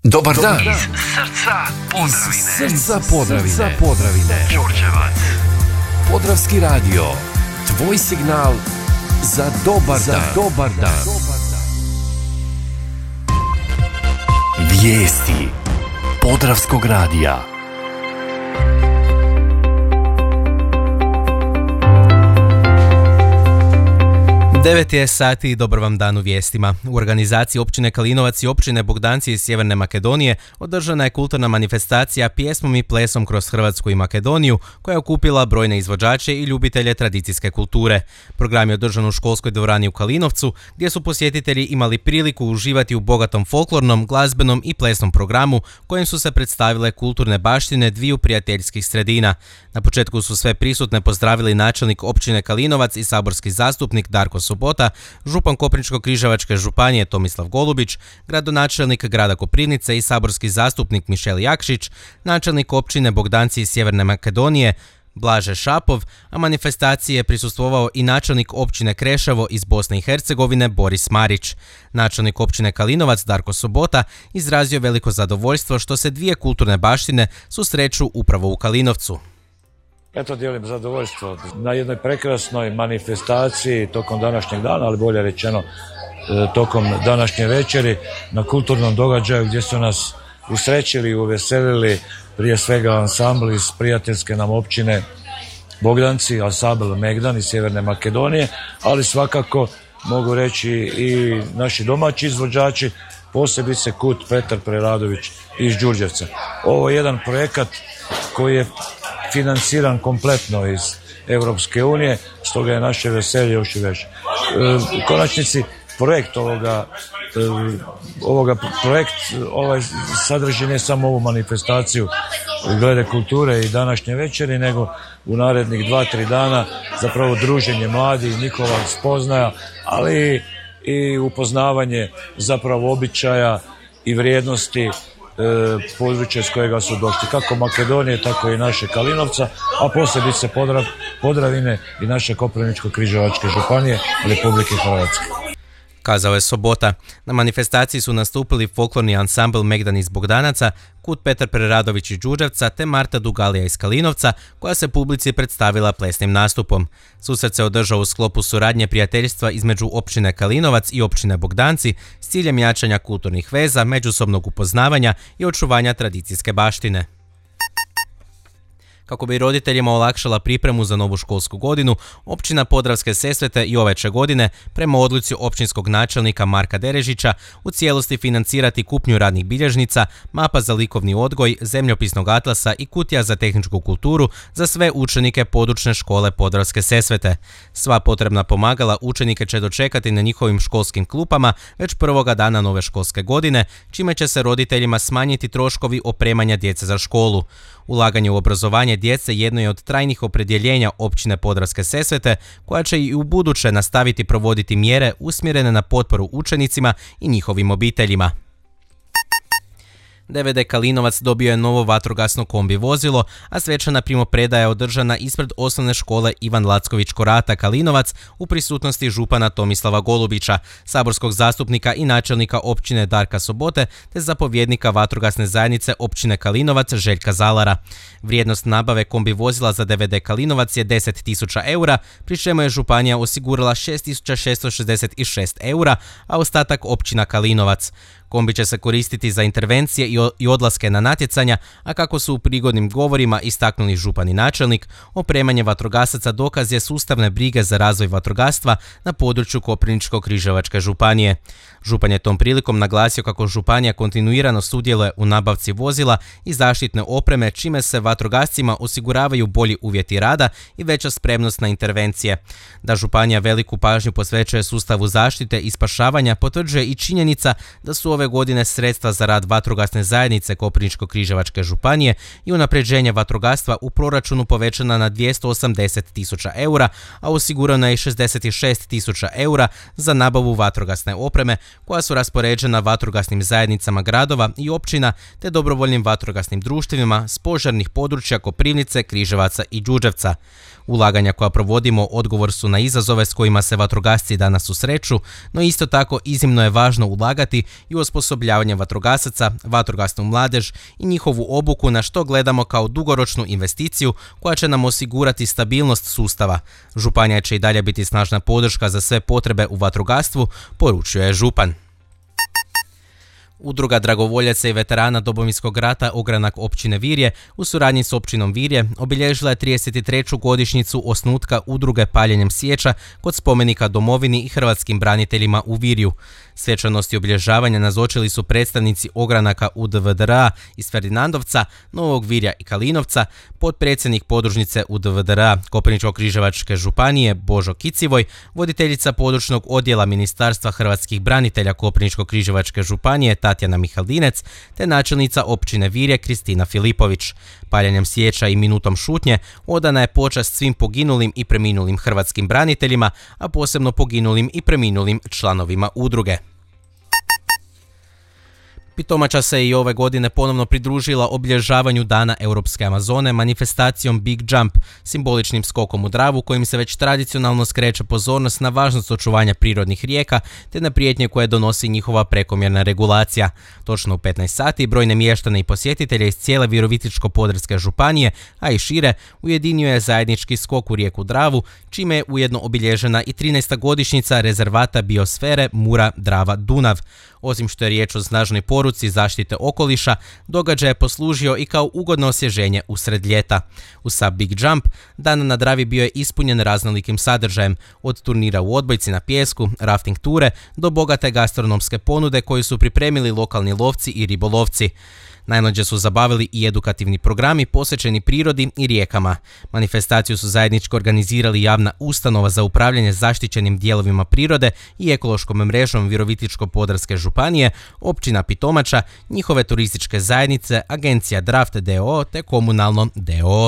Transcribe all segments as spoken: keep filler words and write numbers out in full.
Dobar dan. Iz srca Podravine. Iz srca Podravine. Srca Podravine. Đurđevac. Podravski radio. Tvoj signal za dobar za dan. Dobar dan. Vijesti Podravskog radija. devet je sati i dobar vam dan u vijestima. U organizaciji općine Kalinovac i općine Bogdanci iz Sjeverne Makedonije održana je kulturna manifestacija pjesmom i plesom kroz Hrvatsku i Makedoniju koja je okupila brojne izvođače i ljubitelje tradicijske kulture. Program je održan u školskoj dvorani u Kalinovcu gdje su posjetitelji imali priliku uživati u bogatom folklornom, glazbenom i plesnom programu kojim su se predstavile kulturne baštine dviju prijateljskih sredina. Na početku su sve prisutne pozdravili načelnik općine Kalinovac i saborski zastupnik Darko Sobota, župan Koprivničko-križevačke županije Tomislav Golubić, gradonačelnik grada Koprivnice i saborski zastupnik Mišel Jakšić, načelnik općine Bogdanci iz Sjeverne Makedonije Blaže Šapov, a manifestaciji je prisustvovao i načelnik općine Kreševo iz Bosne i Hercegovine Boris Marić. Načelnik općine Kalinovac Darko Sobota izrazio veliko zadovoljstvo što se dvije kulturne baštine susreću upravo u Kalinovcu. Eto, dijelim zadovoljstvo na jednoj prekrasnoj manifestaciji tokom današnjeg dana, ali bolje rečeno tokom današnje večeri, na kulturnom događaju gdje su nas usrećili i uveselili prije svega ansambl iz prijateljske nam općine Bogdanci, ansambl Megdan iz Sjeverne Makedonije, ali svakako mogu reći i naši domaći izvođači, posebice Kut Petar Preradović iz Đurđevca. Ovo je jedan projekat koji je financiran kompletno iz Europske unije, stoga je naše veselje još i veće. U konačnici projekt ovoga, ovoga projekt ovaj sadrži ne samo ovu manifestaciju glede kulture i današnje večeri, nego u narednih dva, tri dana zapravo druženje mladih, njihova spoznaja, ali i upoznavanje zapravo običaja i vrijednosti područje s kojega su došli, kako Makedonije, tako i naše Kalinovca, a posebice Podrav, Podravine i naše Koprivničko-križevačke županije Republike Hrvatske. Kazao je Sobota. Na manifestaciji su nastupili folklorni ansambl Megdan iz Bogdanaca, Kut Petar Preradović iz Đurđevca te Marta Dugalija iz Kalinovca, koja se publici predstavila plesnim nastupom. Susret se održao u sklopu suradnje prijateljstva između općine Kalinovac i općine Bogdanci s ciljem jačanja kulturnih veza, međusobnog upoznavanja i očuvanja tradicijske baštine. Kako bi roditeljima olakšala pripremu za novu školsku godinu, općina Podravske Sesvete i ove će godine, prema odluci općinskog načelnika Marka Derežića, u cijelosti financirati kupnju radnih bilježnica, mapa za likovni odgoj, zemljopisnog atlasa i kutija za tehničku kulturu za sve učenike područne škole Podravske Sesvete. Sva potrebna pomagala učenike će dočekati na njihovim školskim klupama već prvoga dana nove školske godine, čime će se roditeljima smanjiti troškovi opremanja djece za školu. Ulaganje u obrazovanje djece jedno je od trajnih opredjeljenja općine Podravske Sesvete, koja će i u buduće nastaviti provoditi mjere usmjerene na potporu učenicima i njihovim obiteljima. D V D Kalinovac dobio je novo vatrogasno kombi vozilo, a svečana primopredaja je održana ispred osnovne škole Ivan Lacković Korata Kalinovac u prisutnosti župana Tomislava Golubića, saborskog zastupnika i načelnika općine Darka Sobote te zapovjednika vatrogasne zajednice općine Kalinovac Željka Zalara. Vrijednost nabave kombi vozila za D V D Kalinovac je deset tisuća eura, pri čemu je županija osigurala šest tisuća šesto šezdeset šest eura, a ostatak općina Kalinovac. Kombi će se koristiti za intervencije i odlaske na natjecanja, a kako su u prigodnim govorima istaknuli župan i načelnik, opremanje vatrogasaca dokaz je sustavne brige za razvoj vatrogastva na području Koprivničko-križevačke županije. Župan je tom prilikom naglasio kako županija kontinuirano sudjeluje u nabavci vozila i zaštitne opreme, čime se vatrogascima osiguravaju bolji uvjeti rada i veća spremnost na intervencije. Da županija veliku pažnju posvećuje sustavu zaštite i spašavanja potvrđuje i činjenica da su ove godine sredstva za rad vatrogasne zajednice Koprivničko-križevačke županije i unapređenje vatrogastva u proračunu povećana na dvjesto osamdeset tisuća eura, a osigurano je šezdeset šest tisuća eura za nabavu vatrogasne opreme koja su raspoređena vatrogasnim zajednicama gradova i općina te dobrovoljnim vatrogasnim društvima s požarnih područja Koprivnice, Križevaca i Đurđevca. Ulaganja koja provodimo odgovor su na izazove s kojima se vatrogasci danas susreću, no isto tako iznimno je važno ulagati i u osposobljavanje vatrogasaca, vatrogasnu mladež i njihovu obuku, na što gledamo kao dugoročnu investiciju koja će nam osigurati stabilnost sustava. Županija će i dalje biti snažna podrška za sve potrebe u vatrogastvu, poručuje župan. Udruga dragovoljaca i veterana Domovinskog rata Ogranak općine Virje u suradnji s općinom Virje obilježila je trideset treću godišnjicu osnutka udruge paljenjem svijeća kod spomenika domovini i hrvatskim braniteljima u Virju. Svečanosti obilježavanja nazočili su predstavnici ogranaka U D V D R A iz Ferdinandovca, Novog Virja i Kalinovca, potpredsjednik podružnice U D V D R A Koprivničko-križevačke županije Božo Kicivoj, voditeljica područnog odjela Ministarstva hrvatskih branitelja Koprivničko-križevačke županije Tatjana Mihaldinec, te načelnica općine Virje Kristina Filipović. Paljenjem svijeća i minutom šutnje odana je počast svim poginulim i preminulim hrvatskim braniteljima, a posebno poginulim i preminulim članovima udruge. Pitomača se i ove godine ponovno pridružila obilježavanju Dana Europske Amazone manifestacijom Big Jump, simboličnim skokom u Dravu kojim se već tradicionalno skreće pozornost na važnost očuvanja prirodnih rijeka te na prijetnje koje donosi njihova prekomjerna regulacija. Točno u petnaest sati brojne mještane i posjetitelje iz cijele Virovitičko-podravske županije, a i šire, ujedinio je zajednički skok u rijeku Dravu, čime je ujedno obilježena i trinaesta godišnjica rezervata biosfere Mura-Drava-Dunav. Osim što je riječ o snažnoj poruci zaštite okoliša, događaj je poslužio i kao ugodno osvježenje usred ljeta. Uz sav Big Jump, dan na Dravi bio je ispunjen raznolikim sadržajem, od turnira u odbojci na pijesku, rafting ture, do bogate gastronomske ponude koju su pripremili lokalni lovci i ribolovci. Najmlađe su zabavili i edukativni programi posvećeni prirodi i rijekama. Manifestaciju su zajednički organizirali javna ustanova za upravljanje zaštićenim dijelovima prirode i ekološkom mrežom Virovitičko-podravske županije, općina Pitomača, njihove turističke zajednice, agencija Draft d o o te komunalno d o o.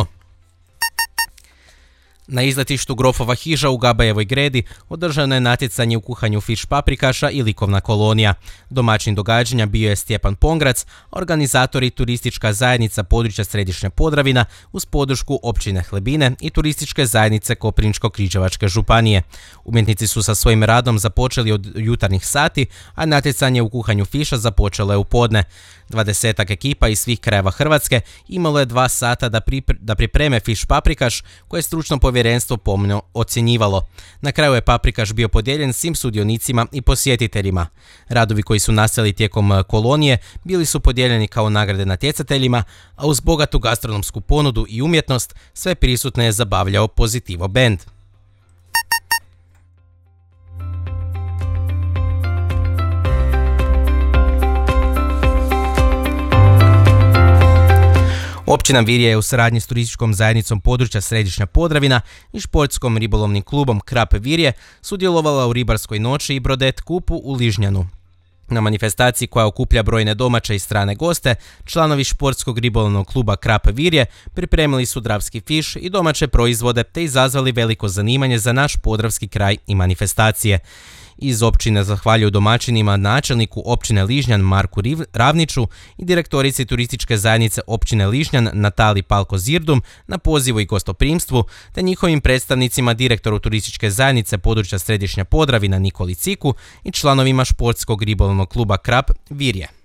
Na izletištu Grofova hiža u Gabajevoj Gredi održano je natjecanje u kuhanju fiš paprikaša i likovna kolonija. Domaćin događanja bio je Stjepan Pongrac, organizatori turistička zajednica područja Središnja Podravina uz podršku općine Hlebine i turističke zajednice Koprivničko-križevačke županije. Umjetnici su sa svojim radom započeli od jutarnjih sati, a natjecanje u kuhanju fiša započelo je u podne. Dvadesetak ekipa iz svih krajeva Hrvatske imalo je dva sata da, pripre, da pripreme fiš paprikaš koje je stručno povjerenstvo pomno ocjenjivalo. Na kraju je paprikaš bio podijeljen svim sudionicima i posjetiteljima. Radovi koji su nastali tijekom kolonije bili su podijeljeni kao nagrade natjecateljima, a uz bogatu gastronomsku ponudu i umjetnost sve prisutne je zabavljao Pozitivo band. Općina Virje je u suradnji s turističkom zajednicom područja Središnja Podravina i športskom ribolovnim klubom Krap Virje sudjelovala u ribarskoj noći i brodet kupu u Ližnjanu. Na manifestaciji koja okuplja brojne domaće i strane goste, članovi športskog ribolovnog kluba Krap Virje pripremili su dravski fiš i domaće proizvode te izazvali veliko zanimanje za naš podravski kraj i manifestacije. Iz općine zahvaljuju domaćinima načelniku općine Ližnjan Marku Ravniću i direktorici turističke zajednice općine Ližnjan Natali Palko Zirdum na pozivu i gostoprimstvu, te njihovim predstavnicima direktoru turističke zajednice područja Središnja Podravina Nikoli Ciku i članovima športskog ribolovnog kluba Krap Virje.